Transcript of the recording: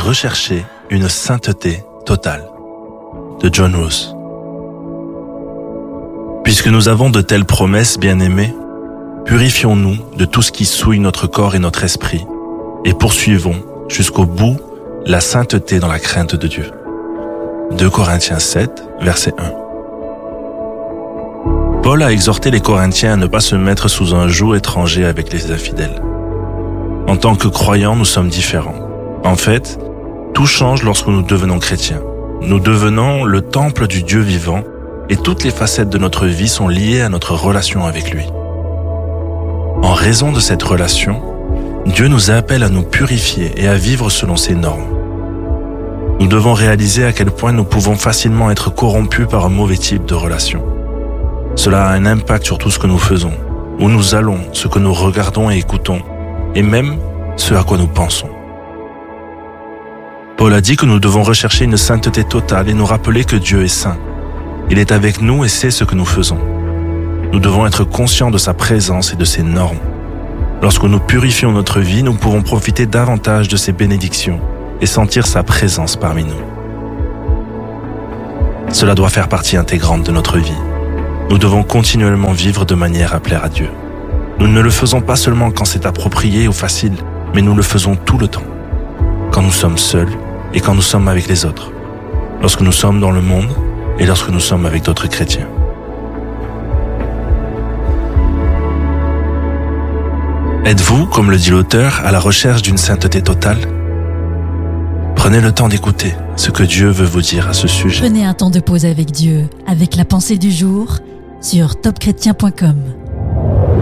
rechercher une sainteté totale de John Roos. Puisque nous avons de telles promesses, bien-aimés, purifions-nous de tout ce qui souille notre corps et notre esprit et poursuivons jusqu'au bout la sainteté dans la crainte de Dieu. 2 Corinthiens 7, verset 1. Paul a exhorté les Corinthiens à ne pas se mettre sous un joug étranger avec les infidèles. En tant que croyants, nous sommes différents. En fait, tout change lorsque nous devenons chrétiens. Nous devenons le temple du Dieu vivant et toutes les facettes de notre vie sont liées à notre relation avec lui. En raison de cette relation, Dieu nous appelle à nous purifier et à vivre selon ses normes. Nous devons réaliser à quel point nous pouvons facilement être corrompus par un mauvais type de relation. Cela a un impact sur tout ce que nous faisons, où nous allons, ce que nous regardons et écoutons, et même ce à quoi nous pensons. Paul a dit que nous devons rechercher une sainteté totale et nous rappeler que Dieu est saint. Il est avec nous et sait ce que nous faisons. Nous devons être conscients de sa présence et de ses normes. Lorsque nous purifions notre vie, nous pouvons profiter davantage de ses bénédictions et sentir sa présence parmi nous. Cela doit faire partie intégrante de notre vie. Nous devons continuellement vivre de manière à plaire à Dieu. Nous ne le faisons pas seulement quand c'est approprié ou facile, mais nous le faisons tout le temps. Quand nous sommes seuls et quand nous sommes avec les autres. Lorsque nous sommes dans le monde et lorsque nous sommes avec d'autres chrétiens. Êtes-vous, comme le dit l'auteur, à la recherche d'une sainteté totale ? Prenez le temps d'écouter ce que Dieu veut vous dire à ce sujet. Prenez un temps de pause avec Dieu, avec la pensée du jour, sur topchrétien.com.